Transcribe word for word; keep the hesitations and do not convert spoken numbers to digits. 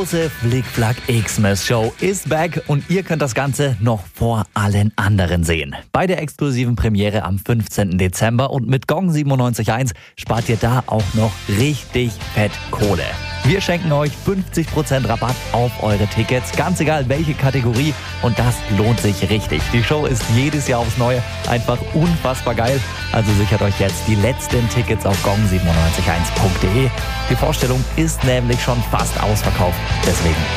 große Flick-Flack Xmas Show ist back und ihr könnt das Ganze noch vor allen anderen sehen. Bei der exklusiven Premiere am fünfzehnten Dezember und mit Gong siebenundneunzig Komma eins spart ihr da auch noch richtig fett Kohle. Wir schenken euch fünfzig Prozent Rabatt auf eure Tickets, ganz egal welche Kategorie, und das lohnt sich richtig. Die Show ist jedes Jahr aufs Neue einfach unfassbar geil, also sichert euch jetzt die letzten Tickets auf gong siebenundneunzig Komma eins punkt de. Die Vorstellung ist nämlich schon fast ausverkauft, deswegen